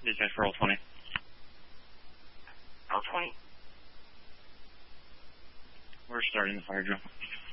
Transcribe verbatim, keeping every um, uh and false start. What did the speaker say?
Dispatch for roll twenty. roll twenty. We're starting the fire drill.